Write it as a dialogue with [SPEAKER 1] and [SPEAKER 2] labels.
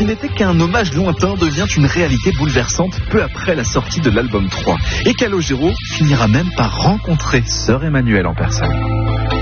[SPEAKER 1] qui n'était qu'un hommage lointain devient une réalité bouleversante peu après la sortie de l'album 3. Et Calogero finira même par rencontrer Sœur Emmanuelle en personne.